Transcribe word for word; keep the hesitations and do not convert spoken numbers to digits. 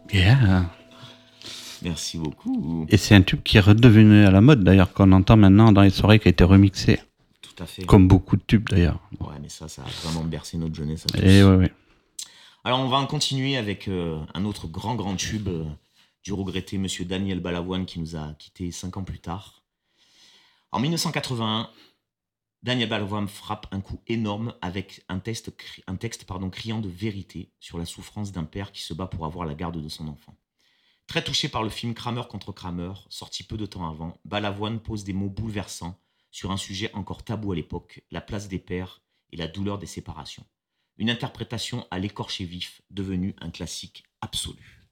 Yeah. Merci beaucoup. Et c'est un tube qui est redevenu à la mode d'ailleurs, qu'on entend maintenant dans les soirées, qui a été remixé. Tout à fait. Comme beaucoup de tubes d'ailleurs. Ouais, mais ça, ça a vraiment bercé notre jeunesse à tous. Et ouais, ouais. Alors, on va en continuer avec euh, un autre grand, grand tube euh, du regretté monsieur Daniel Balavoine qui nous a quittés cinq ans plus tard. En dix-neuf cent quatre-vingt-un, Daniel Balavoine frappe un coup énorme avec un texte, un texte pardon, criant de vérité sur la souffrance d'un père qui se bat pour avoir la garde de son enfant. Très touché par le film Kramer contre Kramer, sorti peu de temps avant, Balavoine pose des mots bouleversants sur un sujet encore tabou à l'époque, la place des pères et la douleur des séparations. Une interprétation à l'écorché vif, devenue un classique absolu.